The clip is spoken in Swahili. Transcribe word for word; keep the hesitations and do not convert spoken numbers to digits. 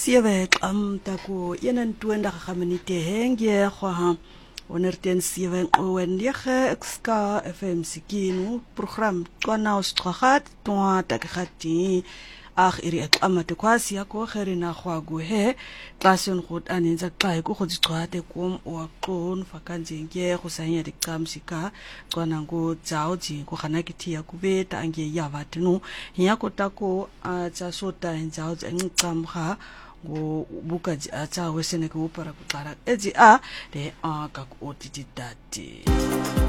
Siewe am taku yenen twintig minute hengye kwa onerten siewe owendige ska F M sikinu program kwana ostrahat toa takati ag iri amate kwasi yako kherina khwagu he klasion khot aninza xa ku khodzixhate kum oaqon fakanje khusanya dikamsika kwana ngo tsaoji ku khanakiti yakubeta ange yavatnu yakotako atsa sota enzaoji ngcamkha go bukaji atsa wesene ku para kutara ezi a de a kaku otitati